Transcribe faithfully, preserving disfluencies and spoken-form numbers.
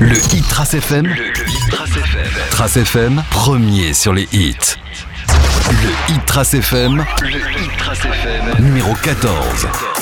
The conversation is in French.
Le Hit Trace F M. Le, le Hit Trace F M. Trace F M, premier sur les hits. Le Hit Trace F M. Le Hit Trace F M. Numéro quatorze.